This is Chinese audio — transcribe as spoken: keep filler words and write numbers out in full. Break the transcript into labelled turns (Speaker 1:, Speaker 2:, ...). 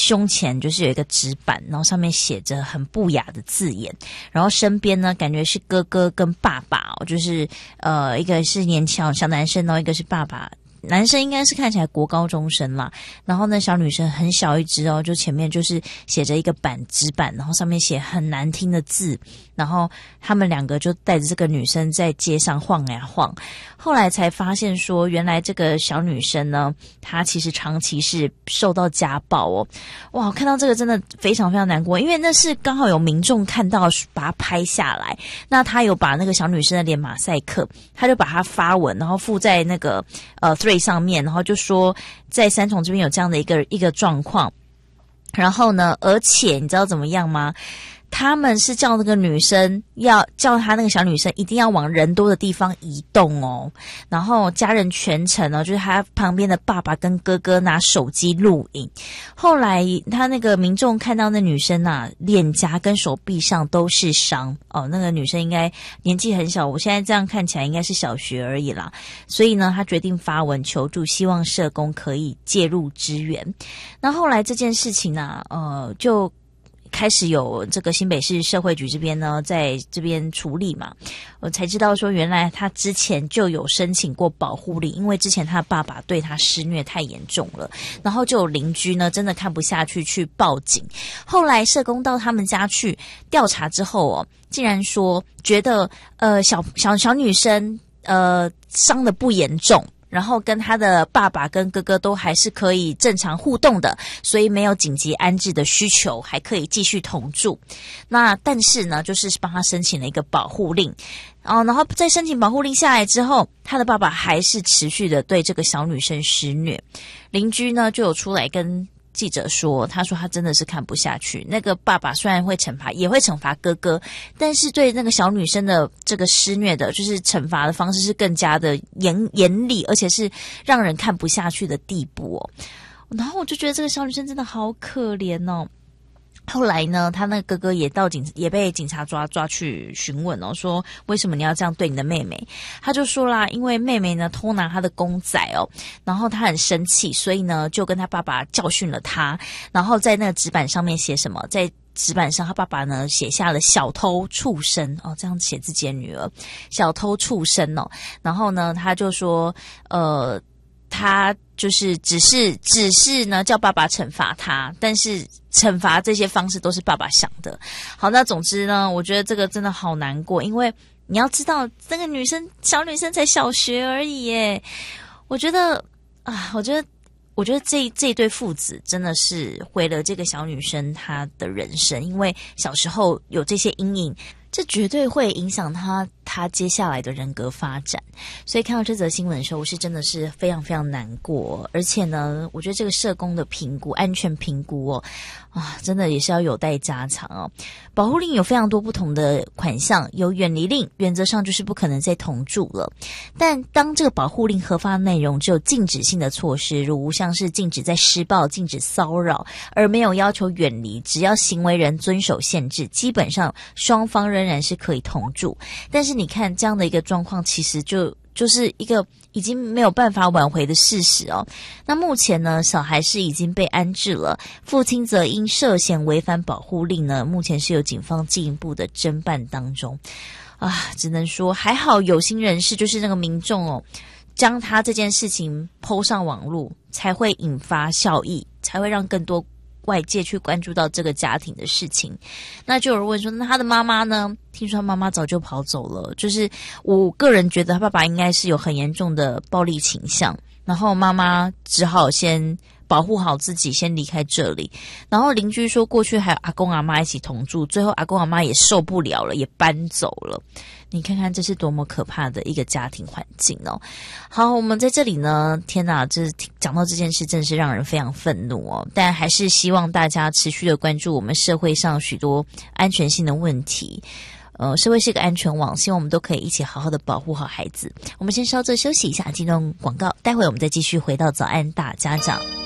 Speaker 1: 胸前就是有一个纸板，然后上面写着很不雅的字眼，然后身边呢感觉是哥哥跟爸爸哦，就是呃一个是年轻小男生，然后一个是爸爸。男生应该是看起来国高中生啦，然后呢小女生很小一只哦，就前面就是写着一个板纸板，然后上面写很难听的字，然后他们两个就带着这个女生在街上晃呀晃。后来才发现说，原来这个小女生呢，她其实长期是受到家暴哦。哇，看到这个真的非常非常难过，因为那是刚好有民众看到把它拍下来，那他有把那个小女生的脸马赛克，他就把它发文，然后附在那个呃 thread上面，然后就说在三重这边有这样的一个一个状况。然后呢，而且你知道怎么样吗？他们是叫那个女生要叫她那个小女生一定要往人多的地方移动哦，然后家人全程哦，就是她旁边的爸爸跟哥哥拿手机录影。后来他那个民众看到那女生啊，脸颊跟手臂上都是伤哦，那个女生应该年纪很小，我现在这样看起来应该是小学而已啦。所以呢，他决定发文求助，希望社工可以介入支援。那后来这件事情啊，呃，就开始有这个新北市社会局这边呢，在这边处理嘛，我才知道说原来他之前就有申请过保护令，因为之前他的爸爸对他施虐太严重了，然后就有邻居呢真的看不下去去报警，后来社工到他们家去调查之后哦，竟然说觉得呃小小小女生呃伤得不严重。然后跟他的爸爸跟哥哥都还是可以正常互动的，所以没有紧急安置的需求，还可以继续同住。那但是呢，就是帮他申请了一个保护令，哦，然后在申请保护令下来之后，他的爸爸还是持续的对这个小女生施虐。邻居呢就有出来跟记者说，他说他真的是看不下去，那个爸爸虽然会惩罚，也会惩罚哥哥，但是对那个小女生的这个施虐的，就是惩罚的方式是更加的严严厉，而且是让人看不下去的地步哦。然后我就觉得这个小女生真的好可怜哦。后来呢，他那个哥哥也到警也被警察抓抓去询问哦，说为什么你要这样对你的妹妹？他就说啦，因为妹妹呢偷拿他的公仔哦，然后他很生气，所以呢就跟他爸爸教训了他，然后在那个纸板上面写什么，在纸板上他爸爸呢写下了小偷畜生哦，这样写自己的女儿小偷畜生哦，然后呢他就说呃他就是只是只是呢叫爸爸惩罚他，但是惩罚这些方式都是爸爸想的。好，那总之呢，我觉得这个真的好难过，因为你要知道，这个女生小女生才小学而已耶。我觉得啊，我觉得，我觉得这这一对父子真的是毁了这个小女生她的人生，因为小时候有这些阴影。这绝对会影响他他接下来的人格发展，所以看到这则新闻的时候，我是真的是非常非常难过，而且呢，我觉得这个社工的评估、安全评估哦，啊，真的也是要有待加强哦。保护令有非常多不同的款项，有远离令，原则上就是不可能再同住了。但当这个保护令核发内容只有禁止性的措施，如像是禁止在施暴、禁止骚扰，而没有要求远离，只要行为人遵守限制，基本上双方仍然是可以同住。但是你看这样的一个状况，其实就就是一个已经没有办法挽回的事实哦。那目前呢，小孩是已经被安置了，父亲则因涉嫌违反保护令呢，目前是由警方进一步的侦办当中。啊，只能说还好有心人士，就是那个民众哦，将他这件事情 po 上网络，才会引发效益，才会让更多外界去关注到这个家庭的事情。那就有人问说，那他的妈妈呢？听说他妈妈早就跑走了，就是我个人觉得他爸爸应该是有很严重的暴力倾向，然后妈妈只好先保护好自己，先离开这里。然后邻居说过去还有阿公阿妈一起同住，最后阿公阿妈也受不了了，也搬走了。你看看这是多么可怕的一个家庭环境哦。好，我们在这里呢，天哪，这讲到这件事真的是让人非常愤怒哦。但还是希望大家持续的关注我们社会上许多安全性的问题。呃，社会是个安全网，希望我们都可以一起好好的保护好孩子。我们先稍作休息一下，进入广告，待会我们再继续回到早安大家长。